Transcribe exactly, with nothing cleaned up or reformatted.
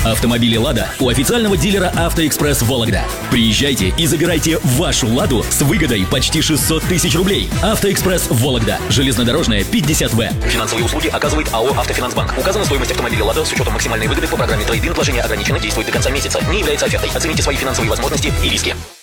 Автомобили «Лада» у официального дилера «Автоэкспресс» Вологда. Приезжайте и забирайте вашу «Ладу» с выгодой почти шестьсот тысяч рублей. «Автоэкспресс» Вологда. Железнодорожная, пятьдесят В. Финансовые услуги оказывает АО «Автофинансбанк». Указана стоимость автомобиля «Лада» с учетом максимальной выгоды по программе «Трейд-ин». Вложение ограничено, действует до конца месяца. Не является офертой. Оцените свои финансовые возможности и риски.